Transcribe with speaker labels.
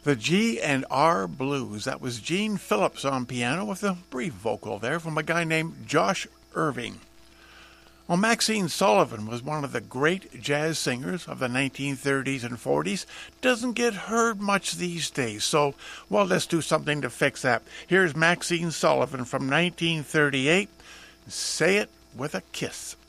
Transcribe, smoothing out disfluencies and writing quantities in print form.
Speaker 1: The G&R Blues. That was Gene Phillips on piano with a brief vocal there from a guy named Josh Irving. Well, Maxine Sullivan was one of the great jazz singers of the 1930s and 40s. Doesn't get heard much these days, so, well, let's do something to fix that. Here's Maxine Sullivan from 1938. Say It With a Kiss.